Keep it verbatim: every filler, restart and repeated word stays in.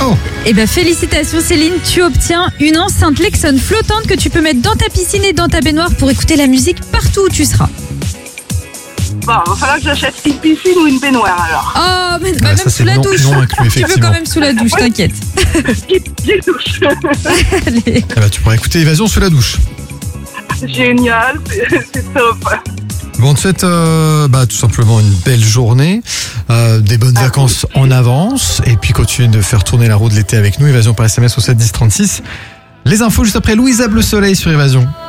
Bravo. Eh ben félicitations Céline, tu obtiens une enceinte Lexon flottante que tu peux mettre dans ta piscine et dans ta baignoire pour écouter la musique partout où tu seras. Bon, il va falloir que j'achète une piscine ou une baignoire alors. Oh, mais, bah, Ouais, même ça, c'est sous la non- douche. non inclus, Tu peux effectivement. quand même sous la douche, t'inquiète. J'ai douche. Allez. Eh ben, tu pourras écouter Évasion sous la douche. Génial, c'est, c'est top. Bon, on te souhaite euh, bah, tout simplement une belle journée, euh, des bonnes vacances en avance, et puis continue de faire tourner la roue de l'été avec nous. Évasion par S M S au sept dix trente-six. Les infos juste après Louisa Bleu Soleil sur Évasion.